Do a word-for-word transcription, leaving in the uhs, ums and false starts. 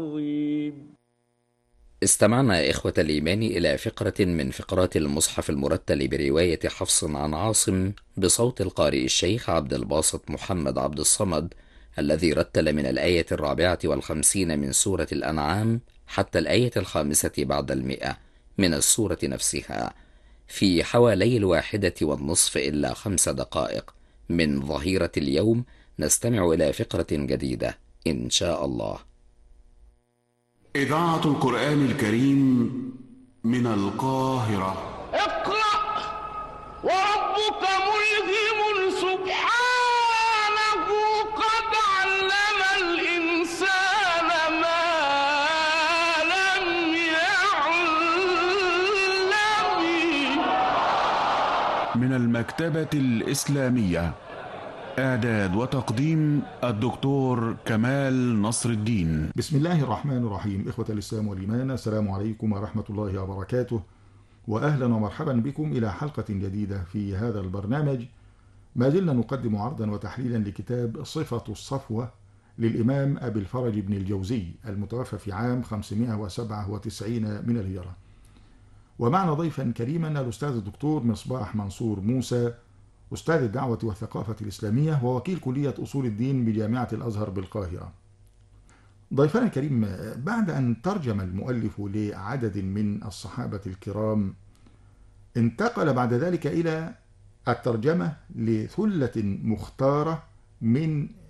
استمعنا إخوة الإيمان إلى فقرة من فقرات المصحف المرتل برواية حفص عن عاصم بصوت القارئ الشيخ عبد الباسط محمد عبد الصمد، الذي رتل من الآية الرابعة والخمسين من سورة الأنعام حتى الآية الخامسة بعد المئة من السورة نفسها في حوالي الواحدة والنصف إلا خمس دقائق من ظهيرة اليوم. نستمع إلى فقرة جديدة إن شاء الله. إذاعة القرآن الكريم من القاهرة. اقرأ وربك ملهم سبحانه قد علم الإنسان ما لم يعلم. من المكتبة الإسلامية، إعداد وتقديم الدكتور كمال نصر الدين. بسم الله الرحمن الرحيم. إخوة الإسلام والإيمان، السلام عليكم ورحمة الله وبركاته، وأهلا ومرحبا بكم إلى حلقة جديدة في هذا البرنامج. ما زلنا نقدم عرضا وتحليلا لكتاب صفة الصفوة للإمام أبي الفرج بن الجوزي المتوفى في عام خمسمائة وسبعة وتسعين من الهجرة. ومعنا ضيفا كريما الأستاذ الدكتور مصباح منصور موسى، أستاذ الدعوة والثقافة الإسلامية ووكيل كلية أصول الدين بجامعة الأزهر بالقاهرة. ضيفنا الكريم، بعد أن ترجم المؤلف لعدد من الصحابة الكرام، انتقل بعد ذلك إلى الترجمة لثلة مختارة من